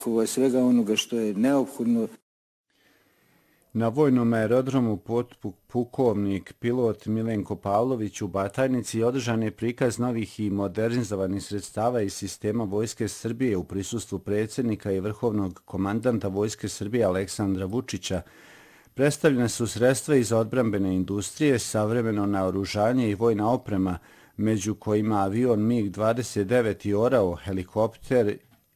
Svega onoga što je neophodno. Na vojnom aerodromu pukovnik pilot Milenko Pavlović u Batajnici održan je prikaz novih i modernizovanih sredstava iz sistema Vojske Srbije u prisustvu predsjednika i vrhovnog komandanta Vojske Srbije Aleksandra Vučića. Predstavljene su sredstva iz odbrambene industrije, savremeno naoružanje i vojna oprema, među kojima avion MiG-29 i Orao, helikopter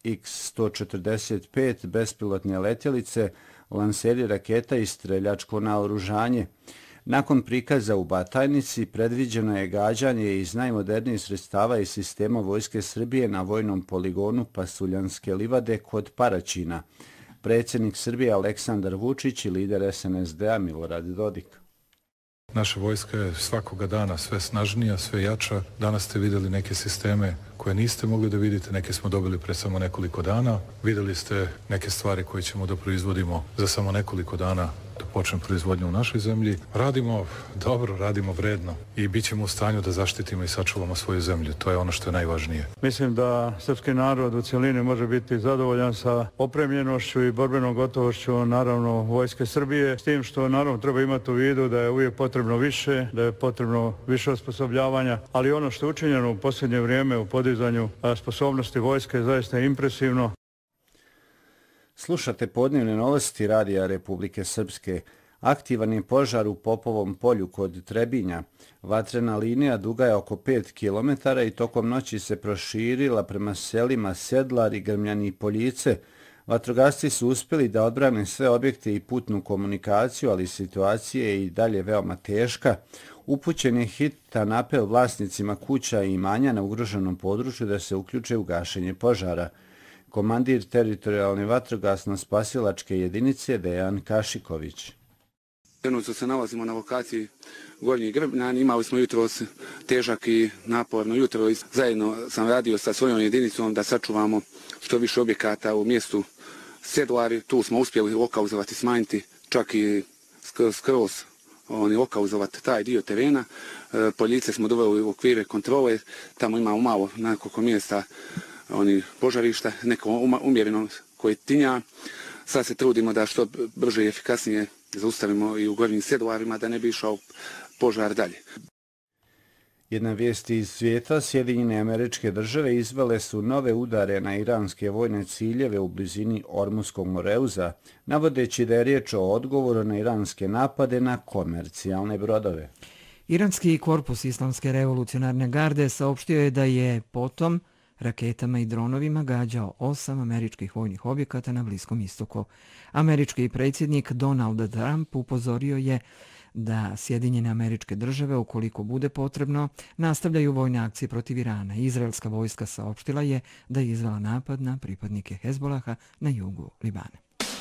X-145, bespilotne letjelice, lanseri raketa i streljačko naoružanje. Nakon prikaza u Batajnici predviđeno je gađanje iz najmodernijih sredstava iz sistema Vojske Srbije na vojnom poligonu Pasuljanske livade kod Paraćina. Predsjednik Srbije Aleksandar Vučić i lider SNSD-a Milorad Dodik. Naša vojska je svakoga dana sve snažnija, sve jača. Danas ste vidjeli neke sisteme koje niste mogli da vidite, neke smo dobili pre samo nekoliko dana. Vidjeli ste neke stvari koje ćemo da proizvodimo za samo nekoliko dana da počnem proizvodnju u našoj zemlji. Radimo dobro, radimo vredno i bit ćemo u stanju da zaštitimo i sačuvamo svoju zemlju. To je ono što je najvažnije. Mislim da srpski narod u cijelini može biti zadovoljan sa opremljenošću i borbenom gotovošću, naravno, Vojske Srbije, s tim što naravno treba imati u vidu da je uvijek potrebno više, da je potrebno više osposobljavanja, ali ono što je učinjeno u posljednje vrijeme u podizanju sposobnosti vojske je zaista impresivno. Slušate podnevne novosti Radija Republike Srpske. Aktivan je požar u Popovom polju kod Trebinja. Vatrena linija duga je oko 5 km i tokom noći se proširila prema selima Sedlar i Grmljani Poljice. Vatrogasci su uspjeli da odbrane sve objekte i putnu komunikaciju, ali situacija je i dalje veoma teška. Upućen je hitan apel vlasnicima kuća i imanja na ugroženom području da se uključe u gašenje požara. Komandir teritorijalne vatrogasno-spasilačke jedinice Dejan Kašiković. Trenutno se nalazimo na lokaciji Gornji Grmljani. Imali smo jutros težak i naporno jutro. Zajedno sam radio sa svojom jedinicom da sačuvamo što više objekata u mjestu Sedlari. Tu smo uspjeli lokalizovati, smanjiti čak i skroz lokalizovati taj dio terena. Poljice smo doveli u okvire kontrole. Tamo imamo malo na nekoliko mjesta požarišta, neko umjereno koje tinja. Sad se trudimo da što brže i efikasnije zaustavimo i u Gornjim Sedlarima da ne bi išao požar dalje. Jedna vijest iz svijeta, Sjedinjene Američke Države izvele su nove udare na iranske vojne ciljeve u blizini Ormuskog moreuza, navodeći da je riječ o odgovoru na iranske napade na komercijalne brodove. Iranski korpus Islamske revolucionarne garde saopštio je da je potom raketama i dronovima gađao 8 američkih vojnih objekata na Bliskom istoku. Američki predsjednik Donald Trump upozorio je da Sjedinjene Američke Države, ukoliko bude potrebno, nastavljaju vojne akcije protiv Irana. Izraelska vojska saopštila je da je izvela napad na pripadnike Hezbolaha na jugu Libana.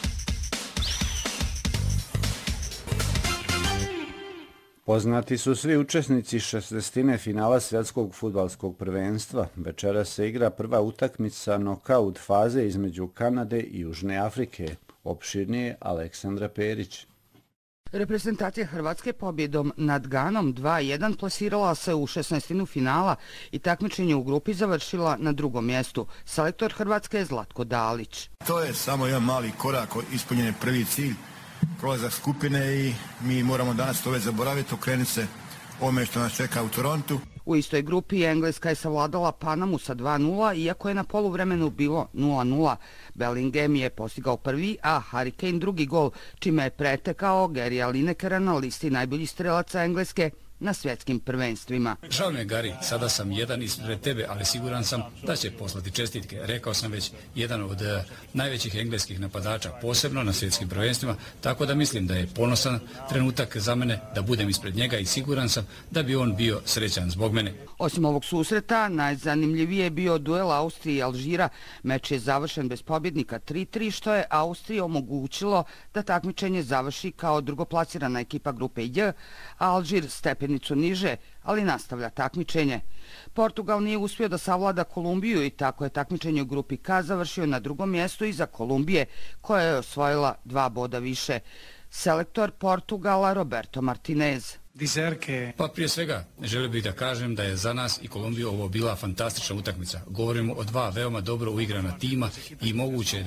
Poznati su svi učesnici 16. finala svjetskog fudbalskog prvenstva. Večera se igra prva utakmica nokaut faze između Kanade i Južne Afrike. Opširnije Aleksandra Perić. Reprezentacija Hrvatske pobjedom nad Ganom 2-1 plasirala se u 16. finala i takmičenje u grupi završila na drugom mjestu. Selektor Hrvatske je Zlatko Dalić. To je samo jedan mali korak, ispunjen je prvi cilj, prolazak skupine i mi moramo danas to već zaboraviti, okrenuti se ovome što nas čeka u Torontu. U istoj grupi Engleska je savladala Panamu sa 2-0, iako je na poluvremenu bilo 0-0. Bellingham je postigao prvi, a Harry Kane drugi gol, čime je pretekao Garyja Linekera na listi najboljih strelaca Engleske na svjetskim prvenstvima. Žao me, Gary, sada sam jedan ispred tebe, ali siguran sam da će poslati čestitke. Rekao sam već, jedan od najvećih engleskih napadača, posebno na svjetskim prvenstvima, tako da mislim da je ponosan trenutak za mene da budem ispred njega i siguran sam da bi on bio srećan zbog mene. Osim ovog susreta, najzanimljivije je bio duel Austrije i Alžira. Meč je završen bez pobjednika 3-3, što je Austriji omogućilo da takmičenje završi kao drugoplasirana ekipa grupe J, a Alžir stepenicu niže, ali nastavlja takmičenje. Portugal nije uspio da savlada Kolumbiju i tako je takmičenje u grupi K završio na drugom mjestu iza Kolumbije, koja je osvojila 2 boda više. Selektor Portugala Roberto Martinez. Pa prije svega, želio bih da kažem da je za nas i Kolumbiju ovo bila fantastična utakmica. Govorimo o 2 veoma dobro uigrana tima i moguće